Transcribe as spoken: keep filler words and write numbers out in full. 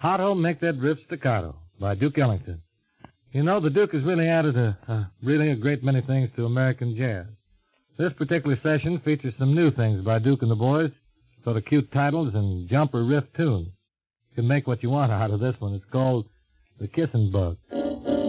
Hot'll Make That Riff Staccato by Duke Ellington. You know, the Duke has really added a, a really a great many things to American jazz. This particular session features some new things by Duke and the boys, sort of cute titles and jumper riff tunes. You can make what you want out of this one. It's called The Kissin' Bug.